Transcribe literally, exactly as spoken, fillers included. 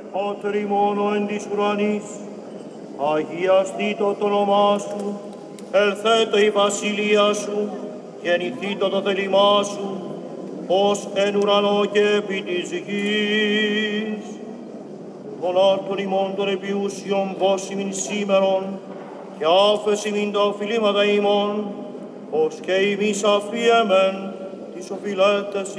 Πάτερ ημών εν της ουρανής, αγιαστήτω το όνομά σου, ελθέτω η βασιλεία σου, γεννηθήτω το θέλημά σου, ως εν ουρανό και επί της γης. Τον άρτον ημών των επιούσιων δώσιμην σήμερον, και άφεσιμην τα οφειλήματα ημών, ως και εμείς αφιέμεν τις οφειλέτες